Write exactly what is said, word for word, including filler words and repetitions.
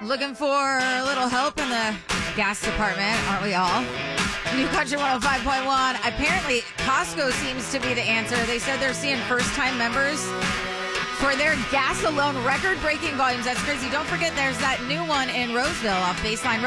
Looking for a little help in the gas department, aren't we all? New Country one oh five point one. Apparently, Costco seems to be the answer. They said they're seeing first-time members for their gas alone record-breaking volumes. That's crazy. Don't forget, there's that new one in Roseville off Baseline Road.